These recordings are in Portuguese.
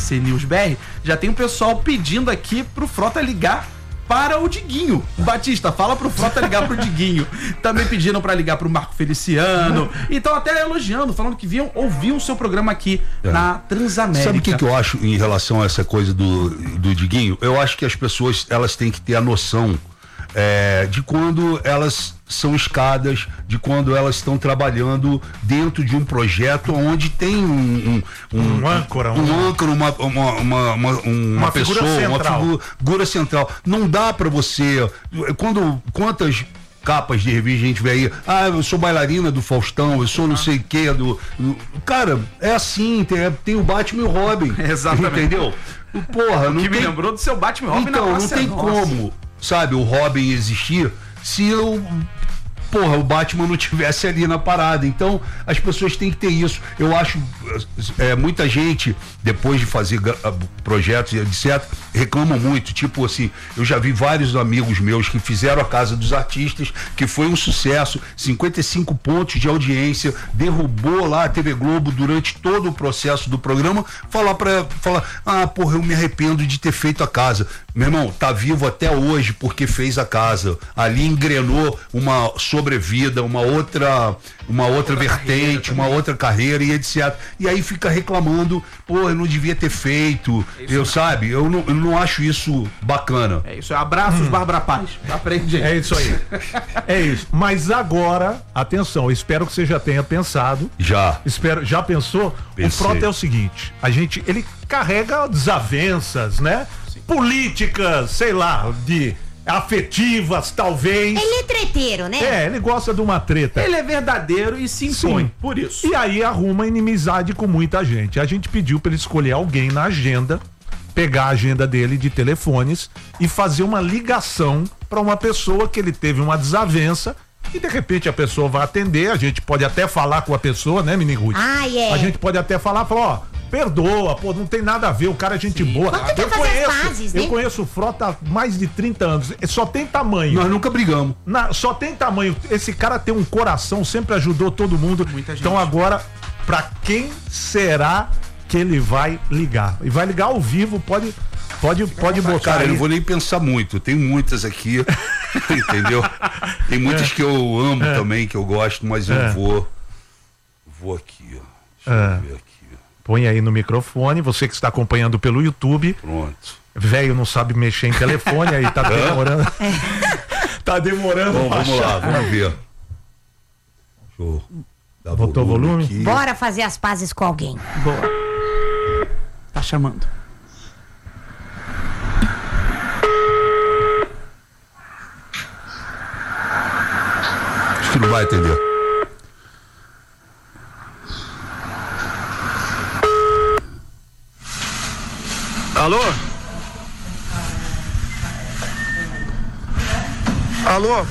ABC News BR, já tem um pessoal pedindo aqui pro Frota ligar para o Diguinho. Batista, fala pro Frota ligar pro Diguinho. Também pediram pra ligar pro Marco Feliciano. E estão até elogiando, falando que ouviam o seu programa aqui na Transamérica. Sabe o que eu acho em relação a essa coisa do Diguinho? Eu acho que as pessoas, elas têm que ter a noção de quando elas são escadas, de quando elas estão trabalhando dentro de um projeto onde tem um âncora, uma pessoa, uma figura central. Não dá pra você, quantas capas de revista a gente vê aí, eu sou bailarina do Faustão, eu sou não sei o que, cara, é assim, tem o Batman e o Robin. Exatamente. Entendeu? Porra, me lembrou do seu Batman e Robin. Então, não tem como, sabe, o Robin existir se o Batman não tivesse ali na parada. Então, as pessoas têm que ter isso. Eu acho, muita gente, depois de fazer projetos e etc., reclamam muito. Tipo assim, eu já vi vários amigos meus que fizeram a Casa dos Artistas, que foi um sucesso, 55 pontos de audiência, derrubou lá a TV Globo durante todo o processo do programa, falar, eu me arrependo de ter feito a casa. Meu irmão, tá vivo até hoje porque fez a casa. Ali engrenou uma sobrevida, uma outra vertente, uma outra carreira e etc. E aí fica reclamando, eu não devia ter feito. Eu não acho isso bacana. É isso, abraços, Bárbara Paz. Aprende. É isso aí. É isso. Mas agora, atenção, eu espero que você já tenha pensado. Já pensou? Pensei. O Frota é o seguinte, ele carrega desavenças, né? Sim. Políticas, sei lá, afetivas, talvez. Ele é treteiro, né? Ele gosta de uma treta. Ele é verdadeiro e se impõe. Sim. Por isso. E aí arruma inimizade com muita gente. A gente pediu pra ele escolher alguém na agenda, pegar a agenda dele de telefones e fazer uma ligação pra uma pessoa que ele teve uma desavença e de repente a pessoa vai atender. A gente pode até falar com a pessoa, né, Mini Ruth? A gente pode até falar, perdoa, não tem nada a ver, o cara é gente boa. Eu conheço o Frota há mais de 30 anos, só tem tamanho. Nós nunca brigamos. Só tem tamanho, esse cara tem um coração, sempre ajudou todo mundo. Muita gente. Então agora, pra quem será que ele vai ligar? E vai ligar ao vivo, pode botar. Cara, eu não vou nem pensar muito, tem muitas aqui, entendeu? Tem muitas que eu amo também, que eu gosto, mas eu vou aqui, ó. Deixa eu ver aqui. Põe aí no microfone, você que está acompanhando pelo YouTube. Pronto. Velho não sabe mexer em telefone, aí tá demorando. Tá demorando. Bom, vamos lá, vamos ver. Show. Botou volume? Aqui. Bora fazer as pazes com alguém. Boa. Tá chamando. Acho que não vai atender. Alô? Alô?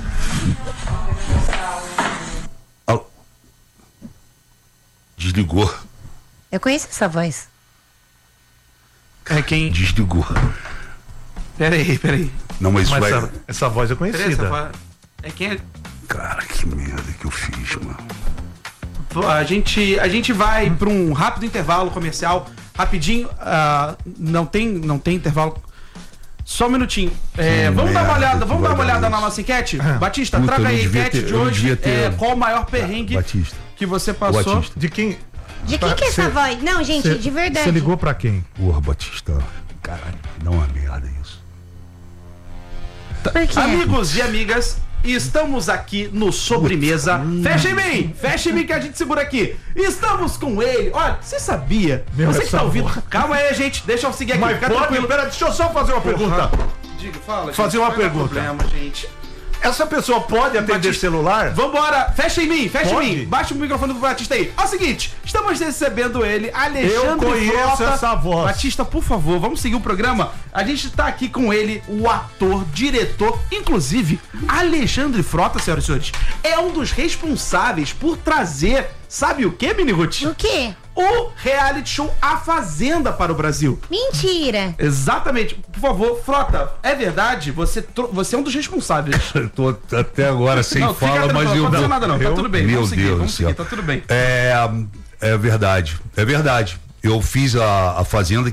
Desligou. Eu conheço essa voz. Quem? Desligou. Peraí. Não, mas essa voz é conhecida. Quem é? Cara, que merda que eu fiz, mano. A gente vai para um rápido intervalo comercial. Rapidinho, não tem intervalo. Só um minutinho. Vamos dar uma olhada na nossa enquete. Batista, traga aí a enquete de hoje. Qual o maior perrengue que você passou? Batista. De quem que é essa voz? Não, gente, de verdade. Você ligou pra quem? Porra, Batista. Caralho, não é merda isso. Por quê? Amigos e amigas, estamos aqui no Sobremesa. Fecha em mim que a gente segura aqui. Estamos com ele. Olha, você sabia? Você que tá ouvindo? Calma aí, gente. Deixa eu seguir aqui. Mas deixa eu só fazer uma pergunta. Diga, fala. Fazer uma pergunta. Problema, gente. Essa pessoa pode atender celular? Vambora, fecha em mim. Baixa o microfone do Batista aí. É o seguinte, estamos recebendo ele, Alexandre Frota. Eu conheço essa voz. Batista, por favor, vamos seguir o programa. A gente tá aqui com ele, o ator, diretor, inclusive, Alexandre Frota, senhoras e senhores, é um dos responsáveis por trazer, sabe o que, Mini Ruth? O quê? O reality show A Fazenda para o Brasil. Mentira. Exatamente. Por favor, Frota, é verdade? Você é um dos responsáveis. Eu tô até agora sem fala, mas eu... Não pode nada não, tá tudo bem. Meu Deus, vamos seguir, tá tudo bem. É verdade. Eu fiz a Fazenda,